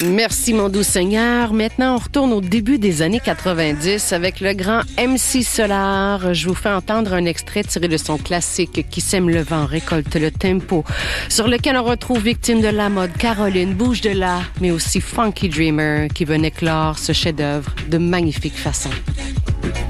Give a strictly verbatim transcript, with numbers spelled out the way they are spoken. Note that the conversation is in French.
Merci, mon doux Seigneur. Maintenant, on retourne au début des années quatre-vingt-dix avec le grand M C Solar. Je vous fais entendre un extrait tiré de son classique Qui sème le vent récolte le tempo, sur lequel on retrouve Victime de la mode, Caroline, Bouge de là, mais aussi Funky Dreamer qui venait clore ce chef-d'œuvre de magnifique façon.